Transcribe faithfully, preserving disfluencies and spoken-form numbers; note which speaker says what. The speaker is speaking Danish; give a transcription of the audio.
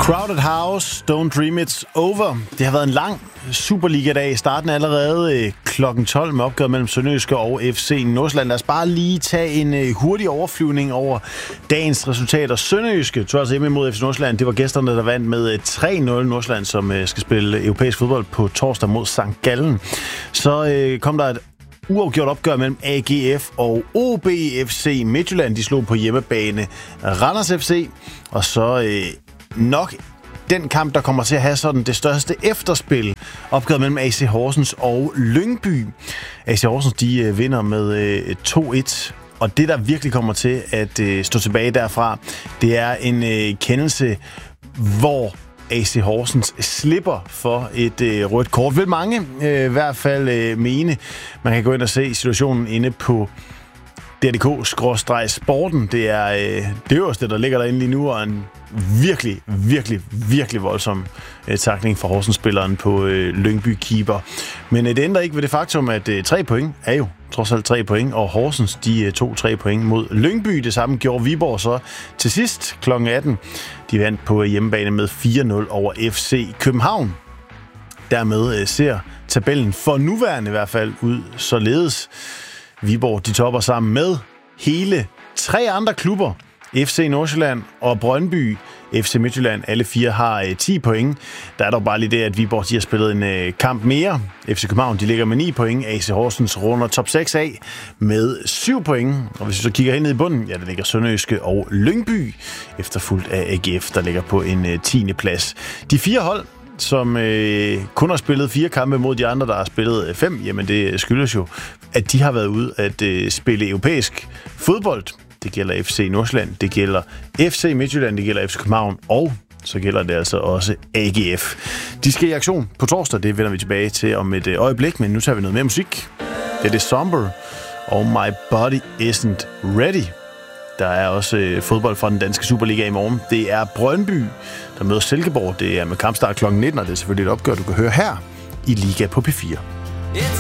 Speaker 1: Crowded House, Don't Dream It's Over. Det har været en lang Superliga-dag. Starten allerede klokken tolv med opgøret mellem Sønderjyske og F C Nordsjælland. Lad os bare lige tage en hurtig overflyvning over dagens resultater. Sønderjyske tog altså hjemme imod F C Nordsjælland. Det var gæsterne, der vandt med tre nul. Nordsjælland, som skal spille europæisk fodbold på torsdag mod Sankt Gallen. Så øh, kom der et uafgjort opgør mellem A G F og O B. F C Midtjylland, de slog på hjemmebane Randers F C. Og så øh, nok den kamp, der kommer til at have sådan det største efterspil. Opgøret mellem A C Horsens og Lyngby. A C Horsens, de øh, vinder med øh, to et. Og det, der virkelig kommer til at øh, stå tilbage derfra, det er en øh, kendelse, hvor A C Horsens slipper for et øh, rødt kort. Vil mange øh, i hvert fald øh, mene. Man kan gå ind og se situationen inde på D R D K skråstreg sporten. Det er øh, det øverste, der ligger derinde lige nu, og en virkelig, virkelig, virkelig voldsom øh, tackling fra Horsens-spilleren på øh, Lyngby-keeper. Men øh, det ændrer ikke ved det faktum, at øh, tre point er jo trods alt tre point, og Horsens, de øh, tog tre point mod Lyngby. Det samme gjorde Viborg så til sidst klokken atten. De vandt på hjemmebane med fire nul over F C København. Dermed øh, ser tabellen for nuværende i hvert fald ud således. Viborg, de topper sammen med hele tre andre klubber. F C Nordsjælland og Brøndby, F C Midtjylland, alle fire har øh, ti point. Der er dog bare lige det, at Viborg de har spillet en øh, kamp mere. F C København, de ligger med ni point. A C Horsens runder top seks af med syv point. Og hvis vi så kigger hen i bunden, ja, der ligger Sønderjyske og Lyngby, efterfulgt af A G F, der ligger på en øh, tiende plads. De fire hold, som øh, kun har spillet fire kampe mod de andre, der har spillet øh, fem, jamen det skyldes jo, at de har været ude at øh, spille europæisk fodbold. Det gælder F C Nordsjælland, det gælder F C Midtjylland, det gælder F C København, og så gælder det altså også A G F. De skal i aktion på torsdag, det vender vi tilbage til om et øjeblik, men nu tager vi noget mere musik. Det er det Somber, og My Body Isn't Ready. Der er også øh, fodbold fra den danske Superliga i morgen. Det er Brøndby, der møder Silkeborg. Det er med kampstart klokken nitten, og det er selvfølgelig et opgør, du kan høre her i Liga på P fire.